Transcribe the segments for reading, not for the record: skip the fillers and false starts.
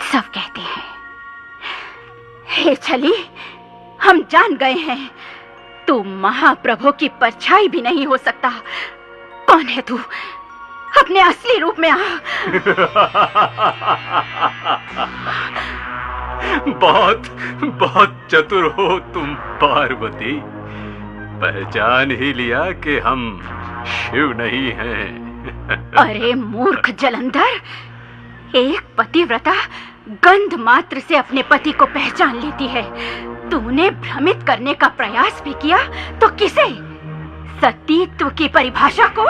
सब कहते हैं। हे छली, हम जान गए हैं, तू महाप्रभु की परछाई भी नहीं हो सकता। कौन है तू? अपने असली रूप में आ। बहुत बहुत चतुर हो तुम पार्वती, पहचान ही लिया कि हम शिव नहीं हैं। अरे मूर्ख जलंधर, एक पतिव्रता गंध मात्र से अपने पति को पहचान लेती है। तूने भ्रमित करने का प्रयास भी किया तो किसे? सतीत्व की परिभाषा को?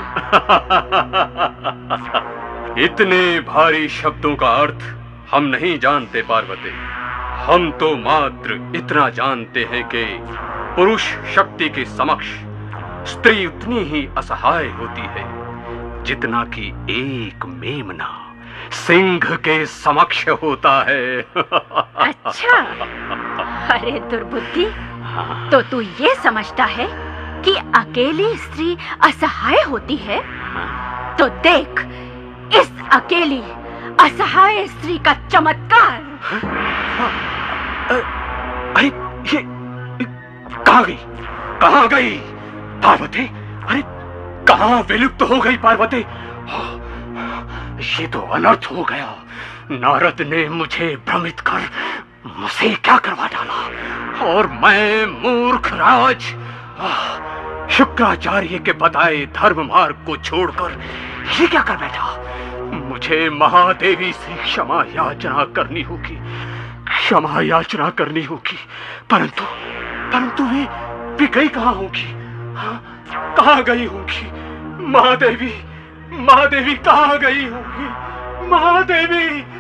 इतने भारी शब्दों का अर्थ हम नहीं जानते पार्वती। हम तो मात्र इतना जानते हैं कि पुरुष शक्ति के समक्ष स्त्री उतनी ही असहाय होती है जितना कि एक मेमना सिंह के समक्ष होता है। अच्छा, अरे दुर्बुद्धि, तो तू ये समझता है कि अकेली स्त्री असहाय होती है? तो देख इस अकेली असहाय स्त्री का चमत्कार। अरे ये कहाँ गई? कहाँ गई पार्वती? अरे कहाँ विलुप्त हो गई पार्वती? ये तो अनर्थ हो गया। नारद ने मुझे भ्रमित कर मुझसे क्या करवा डाला, और मैं मूर्ख राज शुक्राचार्य के बताए धर्म मार्ग को छोड़कर ये क्या कर बैठा। मुझे महादेवी से क्षमा याचना करनी होगी, क्षमा याचना करनी होगी। परंतु परंतु वे गई कहाँ होगी? कहाँ गई होगी? महादेवी, महादेवी कहाँ गई होगी? महादेवी।